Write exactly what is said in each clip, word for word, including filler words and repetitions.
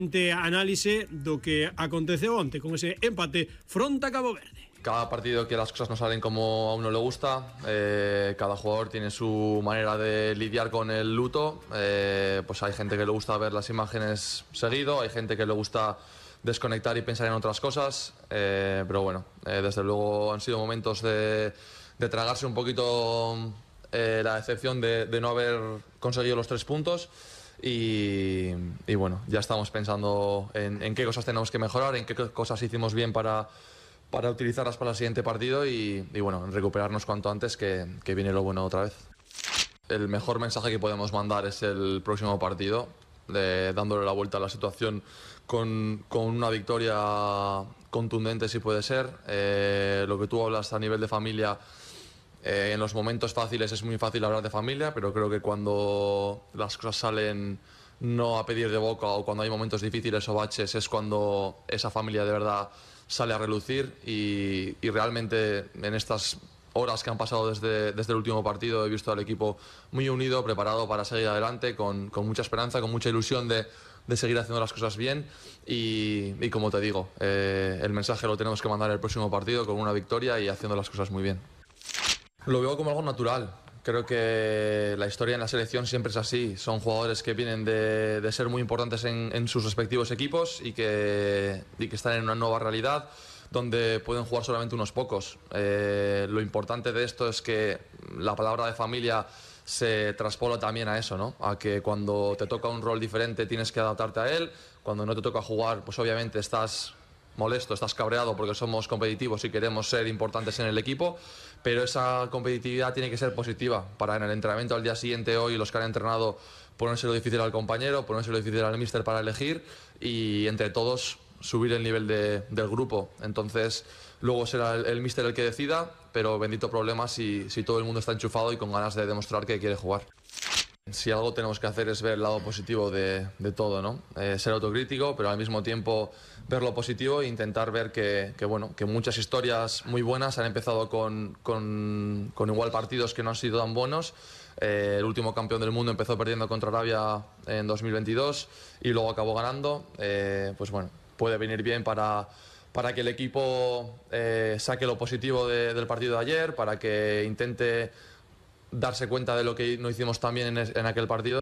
Análise do que aconteceu onte con ese empate fronte a Cabo Verde. Cada partido que las cosas no salen como a uno le gusta, eh, cada jugador tiene su manera de lidiar con el luto, eh, pues hay gente que le gusta ver las imágenes seguido, hay gente que le gusta desconectar y pensar en otras cosas, eh, pero bueno, eh, desde luego han sido momentos de, de tragarse un poquito eh, la decepción de, de no haber conseguido los tres puntos. Y, y bueno, ya estamos pensando en, en qué cosas tenemos que mejorar, en qué cosas hicimos bien para, para utilizarlas para el siguiente partido y, y bueno, recuperarnos cuanto antes, que, que viene lo bueno otra vez. El mejor mensaje que podemos mandar es el próximo partido, de, dándole la vuelta a la situación con, con una victoria contundente si puede ser. Eh, lo que tú hablas a nivel de familia, Eh, en los momentos fáciles es muy fácil hablar de familia, pero creo que cuando las cosas salen no a pedir de boca o cuando hay momentos difíciles o baches es cuando esa familia de verdad sale a relucir y, y realmente en estas horas que han pasado desde, desde el último partido he visto al equipo muy unido, preparado para seguir adelante, con, con mucha esperanza, con mucha ilusión de, de seguir haciendo las cosas bien y, y como te digo, eh, el mensaje lo tenemos que mandar en el próximo partido con una victoria y haciendo las cosas muy bien. Lo veo como algo natural. Creo que la historia en la selección siempre es así. Son jugadores que vienen de, de ser muy importantes en, en sus respectivos equipos y que, y que están en una nueva realidad donde pueden jugar solamente unos pocos. Eh, lo importante de esto es que la palabra de familia se traspola también a eso, ¿no? A que cuando te toca un rol diferente tienes que adaptarte a él. Cuando no te toca jugar, pues obviamente estás molesto, estás cabreado porque somos competitivos y queremos ser importantes en el equipo, pero esa competitividad tiene que ser positiva para en el entrenamiento al día siguiente, hoy los que han entrenado, ponérselo difícil al compañero, ponérselo difícil al míster para elegir y entre todos subir el nivel de, del grupo. Entonces luego será el, el míster el que decida, pero bendito problema si, si todo el mundo está enchufado y con ganas de demostrar que quiere jugar. Si algo tenemos que hacer es ver el lado positivo de, de todo, ¿no? Eh, ser autocrítico, pero al mismo tiempo ver lo positivo e intentar ver que, que, bueno, que muchas historias muy buenas han empezado con, con, con igual partidos que no han sido tan buenos. Eh, el último campeón del mundo empezó perdiendo contra Arabia en dos mil veintidós y luego acabó ganando. Eh, pues bueno, puede venir bien para, para que el equipo eh, saque lo positivo de, del partido de ayer, para que intente darse cuenta de lo que no hicimos tan bien en, en aquel partido.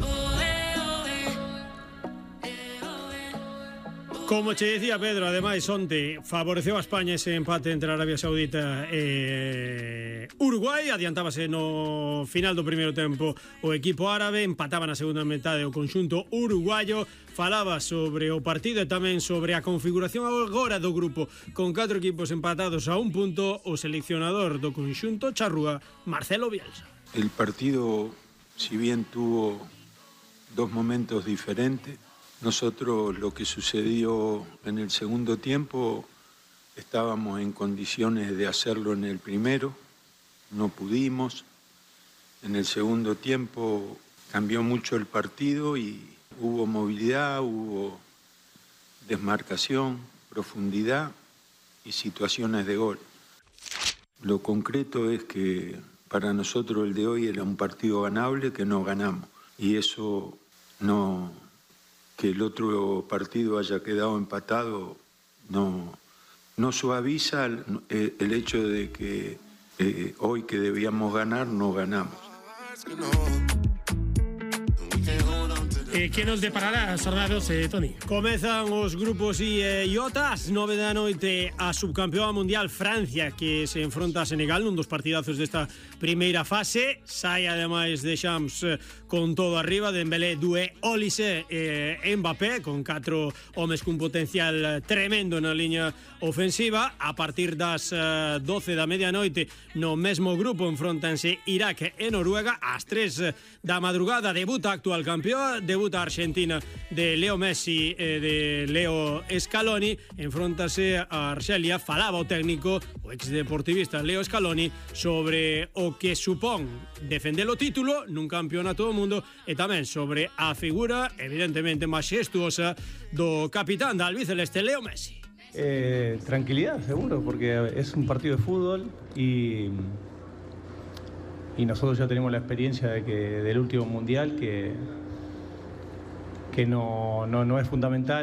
Como che decía Pedro, ademais onte favoreceu a España ese empate entre Arabia Saudita e Uruguai. Adiantábase no final do primeiro tempo o equipo árabe, empataba na segunda metade o conxunto uruguayo. Falaba sobre o partido e tamén sobre a configuración agora do grupo con catro equipos empatados a un punto. O seleccionador do conxunto charrúa, Marcelo Bielsa. El partido, si bien tuvo dos momentos diferentes, nosotros lo que sucedió en el segundo tiempo estábamos en condiciones de hacerlo en el primero, no pudimos. En el segundo tiempo cambió mucho el partido y hubo movilidad, hubo desmarcación, profundidad y situaciones de gol. Lo concreto es que para nosotros el de hoy era un partido ganable que no ganamos y eso no... que el otro partido haya quedado empatado no, no suaviza el, el hecho de que eh, hoy que debíamos ganar no ganamos. Eh, que nos deparará as jornadas, eh, Toni? Comezan os grupos I e J, ás nove da noite a subcampeona mundial Francia, que se enfronta a Senegal nun dos partidazos desta primeira fase. Sai ademais de Champs con todo arriba, Dembélé, Doué, Olise e Mbappé, con catro homes cun potencial tremendo na liña ofensiva. A partir das doce da medianoite no mesmo grupo enfrontanse Irak e Noruega. Ás tres da madrugada debuta a actual campeón, debuta a Argentina de Leo Messi e de Leo Scaloni, enfrontase a Arxelia. Falaba o técnico, o exdeportivista Leo Scaloni, sobre o que supón defender o título nun campeonato do mundo e tamén sobre a figura evidentemente maxestuosa do capitán da albiceleste, Leo Messi. Eh, tranquilidad, seguro, porque es un partido de fútbol y, y nosotros ya tenemos la experiencia de que, del último mundial que, que no, no, no es fundamental.